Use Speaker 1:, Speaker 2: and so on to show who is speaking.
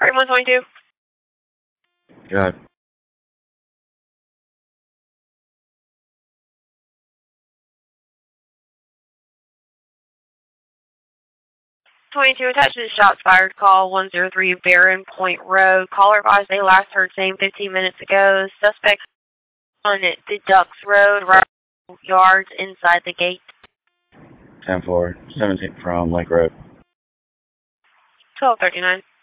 Speaker 1: Frame 122.
Speaker 2: Go ahead.
Speaker 1: Attached to the shots fired call 103 Barron Point Road. Caller advised they last heard same 15 minutes ago. Suspect on the Ducks Road, right yards inside the gate.
Speaker 2: 10-4, 17 from Lake Road.
Speaker 1: 1239.